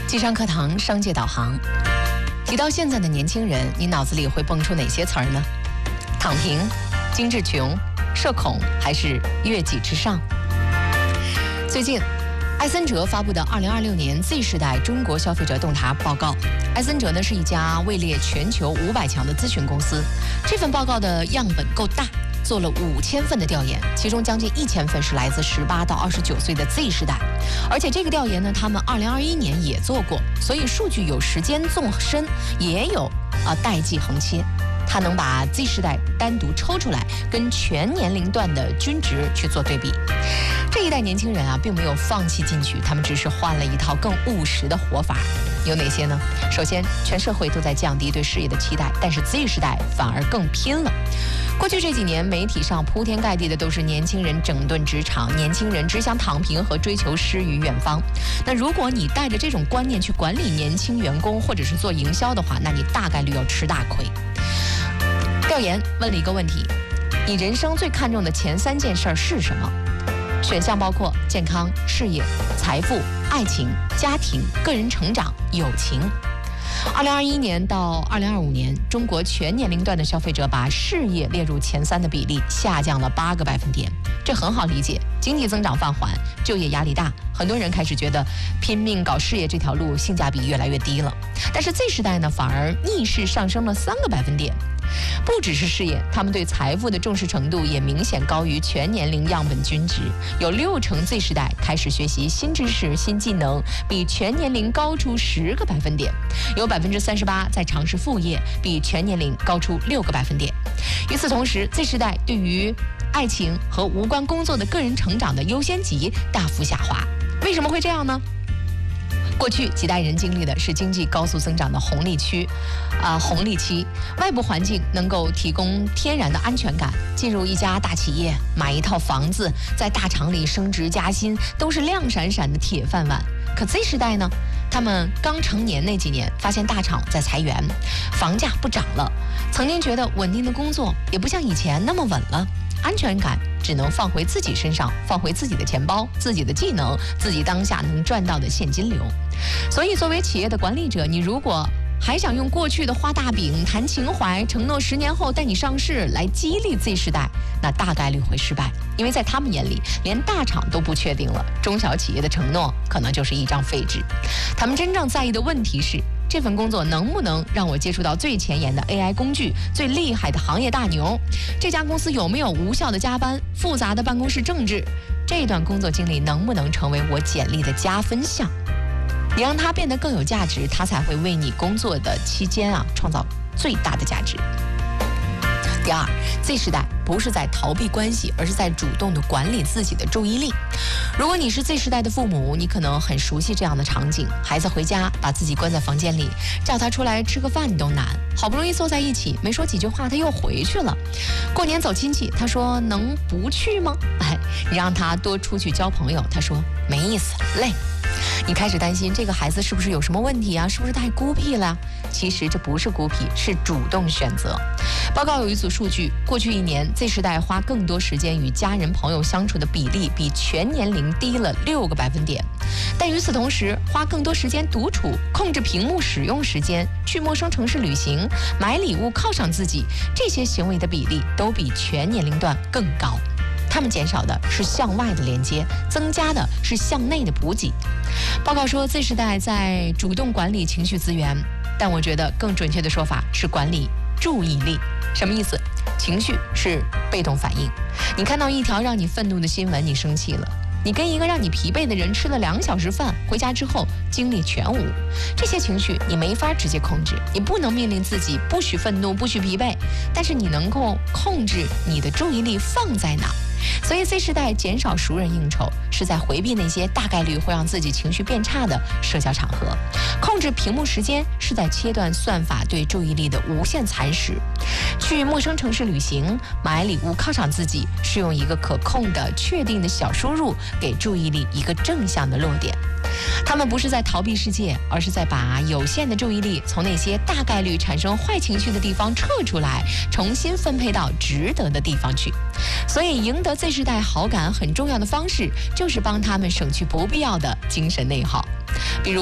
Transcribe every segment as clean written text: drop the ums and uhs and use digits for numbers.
机商课堂商界导航。提到现在的年轻人，你脑子里会蹦出哪些词儿呢？躺平、精致穷、社恐，还是悦己之上？最近，艾森哲发布的2026年 Z 世代中国消费者洞察报告。艾森哲呢是一家位列全球500强的咨询公司。这份报告的样本够大，做了5000份的调研，其中将近1000份是来自18到29岁的 Z 世代。而且这个调研呢，他们2021年也做过，所以数据有时间纵深，也有代际横切。它能把 Z 世代单独抽出来，跟全年龄段的均值去做对比。这一代年轻人并没有放弃进取，他们只是换了一套更务实的活法。有哪些呢？首先，全社会都在降低对事业的期待，但是 Z 世代反而更拼了。过去这几年，媒体上铺天盖地的都是年轻人整顿职场，年轻人只想躺平和追求诗与远方。那如果你带着这种观念去管理年轻员工，或者是做营销的话，那你大概率要吃大亏。调研问了一个问题：你人生最看重的前3件事是什么？选项包括健康、事业、财富、爱情、家庭、个人成长、友情。2021年到2025年，中国全年龄段的消费者把事业列入前3的比例下降了8个百分点。这很好理解，经济增长放缓，就业压力大，很多人开始觉得拼命搞事业这条路性价比越来越低了。但是 Z 世代呢，反而逆势上升了3个百分点。不只是事业，他们对财富的重视程度也明显高于全年龄样本均值。有60% Z 世代开始学习新知识、新技能，比全年龄高出10个百分点。有38%在尝试副业，比全年龄高出6个百分点。与此同时 ，Z 世代对于爱情和无关工作的个人成长的优先级大幅下滑。为什么会这样呢？过去几代人经历的是经济高速增长的红利期，外部环境能够提供天然的安全感。进入一家大企业，买一套房子，在大厂里升职加薪，都是亮闪闪的铁饭碗。可 Z 世代呢？他们刚成年那几年，发现大厂在裁员，房价不涨了，曾经觉得稳定的工作也不像以前那么稳了。安全感只能放回自己身上，放回自己的钱包、自己的技能、自己当下能赚到的现金流。所以作为企业的管理者，你如果还想用过去的画大饼、谈情怀、承诺10年后带你上市来激励 Z 世代，那大概率会失败。因为在他们眼里，连大厂都不确定了，中小企业的承诺可能就是一张废纸。他们真正在意的问题是，这份工作能不能让我接触到最前沿的 AI 工具、最厉害的行业大牛？这家公司有没有无效的加班、复杂的办公室政治？这段工作经历能不能成为我简历的加分项？你让它变得更有价值，它才会为你工作的期间创造最大的价值。第二 ，Z 世代不是在逃避关系，而是在主动的管理自己的注意力。如果你是 Z 世代的父母，你可能很熟悉这样的场景：孩子回家把自己关在房间里，叫他出来吃个饭都难。好不容易坐在一起，没说几句话，他又回去了。过年走亲戚，他说能不去吗？你让他多出去交朋友，他说没意思，累。你开始担心这个孩子是不是有什么问题啊？是不是太孤僻了？其实这不是孤僻，是主动选择。报告有一组数据，过去1年 Z 世代花更多时间与家人朋友相处的比例比全年龄低了6个百分点。但与此同时，花更多时间独处、控制屏幕使用时间、去陌生城市旅行、买礼物犒赏自己，这些行为的比例都比全年龄段更高。他们减少的是向外的连接，增加的是向内的补给。报告说 Z 世代在主动管理情绪资源，但我觉得更准确的说法是管理注意力。什么意思？情绪是被动反应，你看到一条让你愤怒的新闻，你生气了；你跟一个让你疲惫的人吃了2小时饭，回家之后精力全无。这些情绪你没法直接控制，你不能命令自己不许愤怒、不许疲惫，但是你能够控制你的注意力放在哪。所以 Z 世代减少熟人应酬，是在回避那些大概率会让自己情绪变差的社交场合；控制屏幕时间，是在切断算法对注意力的无限蚕食；去陌生城市旅行、买礼物犒赏自己，是用一个可控的、确定的小输入，给注意力一个正向的落点。他们不是在逃避世界，而是在把有限的注意力从那些大概率产生坏情绪的地方撤出来，重新分配到值得的地方去。所以赢得 Z 世代好感很重要的方式，就是帮他们省去不必要的精神内耗。比如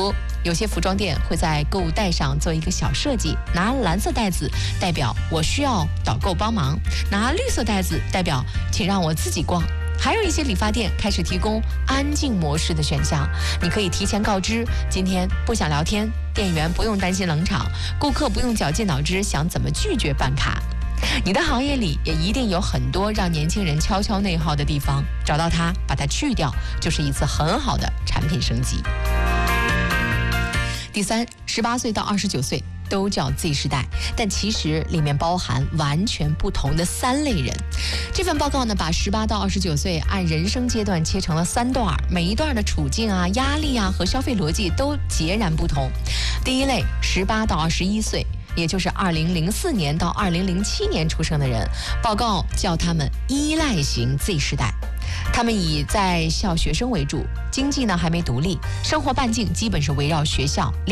有些服装店会在购物袋上做一个小设计，拿蓝色袋子代表我需要导购帮忙，拿绿色袋子代表请让我自己逛。还有一些理发店开始提供安静模式的选项，你可以提前告知今天不想聊天，店员不用担心冷场，顾客不用绞尽脑汁想怎么拒绝办卡。你的行业里也一定有很多让年轻人悄悄内耗的地方，找到它，把它去掉，就是一次很好的产品升级。第三，18岁到29岁都叫 Z 世代，但其实里面包含完全不同的3类人。这份报告呢，把18到29岁按人生阶段切成了3段，每一段的处境啊、压力啊和消费逻辑都截然不同。第一类18到21岁，也就是2004年到2007年出生的人，报告叫他们依赖型 Z 世代。他们以在校学生为主，经济呢还没独立，生活半径基本是围绕学校。